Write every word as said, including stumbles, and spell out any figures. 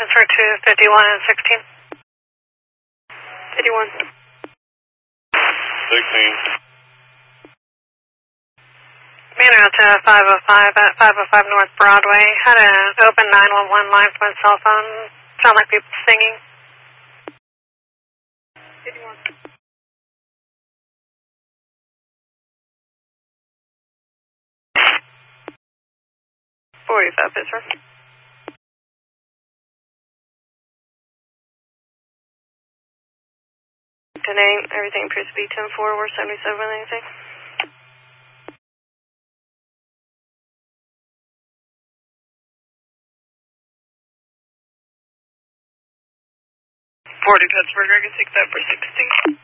Transfer to fifty-one and sixteen. fifty-one. sixteen. Man out to five oh five at five oh five North Broadway. Had an open nine one one line from a cell phone. Sound like people singing. fifty-one. forty-five Pittsburgh. Today, everything appears to be ten four. We're seventy-seven with anything. forty Pittsburgh, I can take that for sixty.